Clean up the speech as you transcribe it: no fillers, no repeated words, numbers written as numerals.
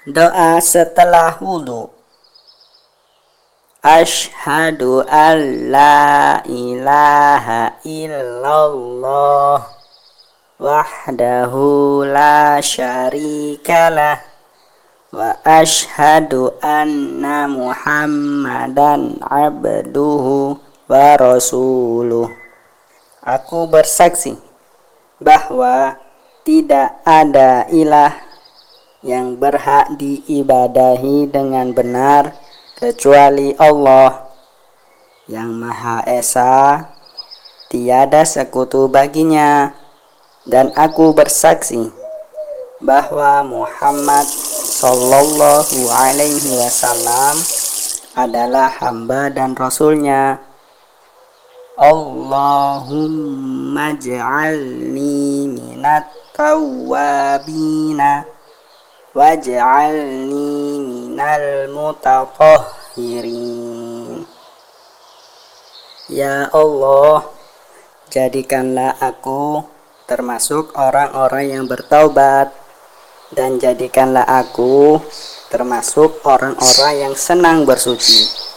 Doa setelah wudu. Asyhadu an la ilaha illallah wahdahu la syarikalah wa asyhadu anna muhammadan abduhu wa rasuluh. Aku bersaksi bahwa tidak ada ilah yang berhak diibadahi dengan benar kecuali Allah yang Maha Esa, tiada sekutu baginya, dan aku bersaksi bahwa Muhammad Sallallahu Alaihi Wasallam adalah hamba dan rasulnya. Allahumma ja'alni minat tawwabina waj'alni minal mutatahhirin. Ya Allah, jadikanlah aku termasuk orang-orang yang bertaubat, dan jadikanlah aku termasuk orang-orang yang senang bersuci.